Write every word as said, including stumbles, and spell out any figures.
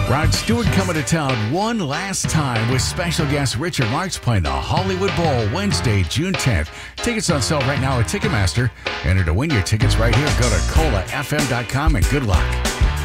Rod Stewart coming to town one last time with special guest Richard Marx playing the Hollywood Bowl Wednesday, June tenth. Tickets on sale right now at Ticketmaster. Enter to win your tickets right here. Go to cola f m dot com and good luck.